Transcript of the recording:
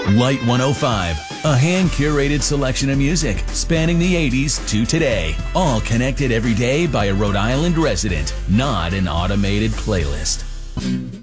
Light 105, a hand-curated selection of music spanning the 80s to today. All connected every day by a Rhode Island resident, not an automated playlist.